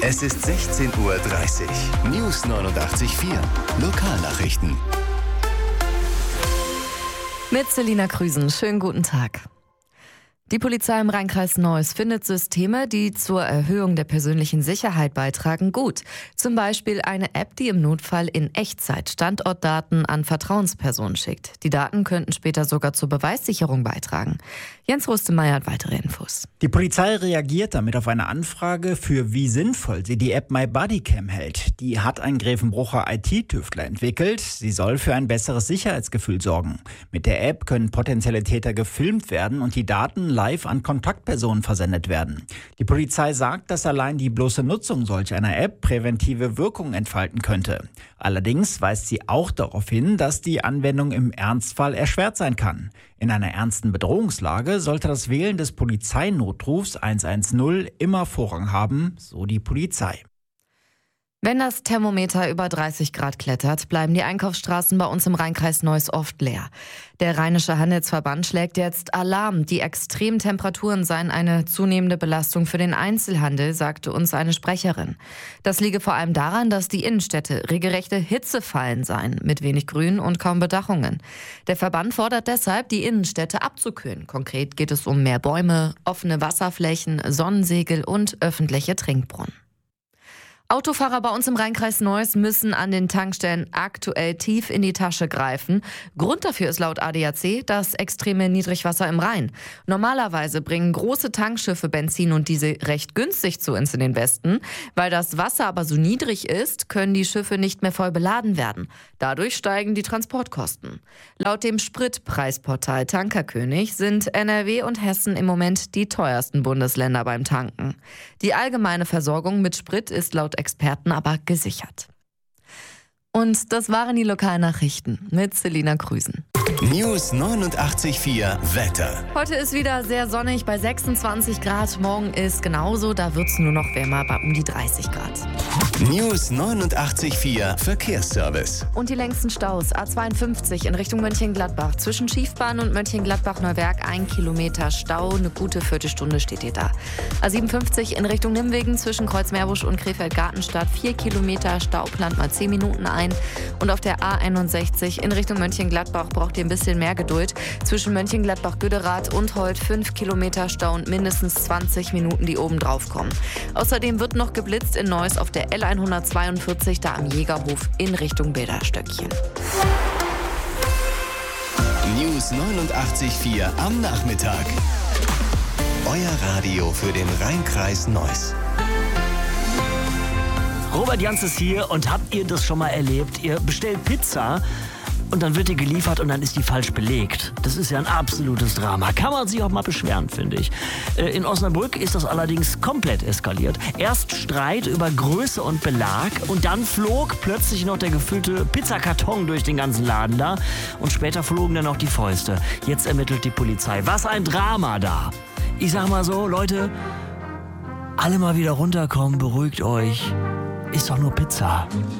Es ist 16:30 Uhr. News 89.4. Lokalnachrichten. Mit Selina Krüsen. Schönen guten Tag. Die Polizei im Rheinkreis Neuss findet Systeme, die zur Erhöhung der persönlichen Sicherheit beitragen, gut. Zum Beispiel eine App, die im Notfall in Echtzeit Standortdaten an Vertrauenspersonen schickt. Die Daten könnten später sogar zur Beweissicherung beitragen. Jens Rustemeyer hat weitere Infos. Die Polizei reagiert damit auf eine Anfrage, für wie sinnvoll sie die App MyBodyCam hält. Die hat ein Grevenbrucher IT-Tüftler entwickelt. Sie soll für ein besseres Sicherheitsgefühl sorgen. Mit der App können potenzielle Täter gefilmt werden und die Daten live an Kontaktpersonen versendet werden. Die Polizei sagt, dass allein die bloße Nutzung solch einer App präventive Wirkung entfalten könnte. Allerdings weist sie auch darauf hin, dass die Anwendung im Ernstfall erschwert sein kann. In einer ernsten Bedrohungslage sollte das Wählen des Polizeinotrufs 110 immer Vorrang haben, so die Polizei. Wenn das Thermometer über 30 Grad klettert, bleiben die Einkaufsstraßen bei uns im Rheinkreis Neuss oft leer. Der Rheinische Handelsverband schlägt jetzt Alarm. Die extremen Temperaturen seien eine zunehmende Belastung für den Einzelhandel, sagte uns eine Sprecherin. Das liege vor allem daran, dass die Innenstädte regelrechte Hitzefallen seien, mit wenig Grün und kaum Bedachungen. Der Verband fordert deshalb, die Innenstädte abzukühlen. Konkret geht es um mehr Bäume, offene Wasserflächen, Sonnensegel und öffentliche Trinkbrunnen. Autofahrer bei uns im Rheinkreis Neuss müssen an den Tankstellen aktuell tief in die Tasche greifen. Grund dafür ist laut ADAC das extreme Niedrigwasser im Rhein. Normalerweise bringen große Tankschiffe Benzin und Diesel recht günstig zu uns in den Westen. Weil das Wasser aber so niedrig ist, können die Schiffe nicht mehr voll beladen werden. Dadurch steigen die Transportkosten. Laut dem Spritpreisportal Tankerkönig sind NRW und Hessen im Moment die teuersten Bundesländer beim Tanken. Die allgemeine Versorgung mit Sprit ist laut Experten aber gesichert. Und das waren die Lokalnachrichten mit Selina Krüsen. News 89.4 Wetter. Heute ist wieder sehr sonnig bei 26 Grad. Morgen ist genauso, da wird es nur noch wärmer bei um die 30 Grad. News 89.4 Verkehrsservice. Und die längsten Staus. A52 in Richtung Mönchengladbach. Zwischen Schiefbahn und Mönchengladbach-Neuwerk 1 Kilometer Stau. Eine gute Viertelstunde steht ihr da. A57 in Richtung Nimwegen zwischen Kreuzmeerbusch und Krefeld-Gartenstadt. 4 Kilometer Stau, plant mal 10 Minuten ein. Und auf der A61 in Richtung Mönchengladbach braucht ihr ein bisschen mehr Geduld. Zwischen Mönchengladbach-Güderath und Holt 5 Kilometer Stau und mindestens 20 Minuten, die oben drauf kommen. Außerdem wird noch geblitzt in Neuss auf der L142, da am Jägerhof in Richtung Bilderstöckchen. News 89.4 am Nachmittag. Euer Radio für den Rheinkreis Neuss. Robert Jans ist hier und habt ihr das schon mal erlebt? Ihr bestellt Pizza und dann wird die geliefert und dann ist die falsch belegt. Das ist ja ein absolutes Drama. Kann man sich auch mal beschweren, finde ich. In Osnabrück ist das allerdings komplett eskaliert. Erst Streit über Größe und Belag und dann flog plötzlich noch der gefüllte Pizzakarton durch den ganzen Laden da und später flogen dann auch die Fäuste. Jetzt ermittelt die Polizei. Was ein Drama da. Ich sag mal so, Leute, alle mal wieder runterkommen, beruhigt euch. Ist doch nur Pizza.